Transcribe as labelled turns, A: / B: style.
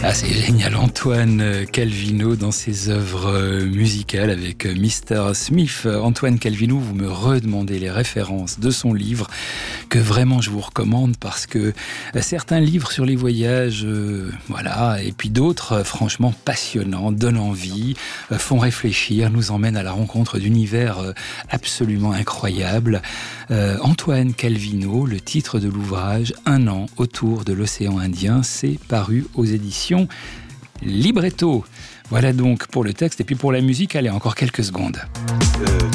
A: Ah, c'est génial, Antoine Calvino dans ses œuvres musicales avec Mr. Smith. Antoine Calvino, vous me redemandez les références de son livre que vraiment je vous recommande parce que certains livres sur les voyages, voilà, et puis d'autres franchement passionnants, donnent envie, font réfléchir, nous emmènent à la rencontre d'univers absolument incroyables. Antoine Calvino, le titre de l'ouvrage, Un an autour de l'océan Indien, c'est paru aux éditions Libretto. Voilà donc pour le texte et puis pour la musique, allez, encore quelques secondes.